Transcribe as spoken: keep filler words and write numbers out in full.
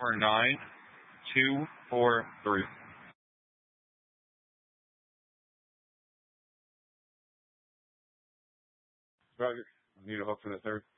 four nine two four three. Roger. I need a hook for the third.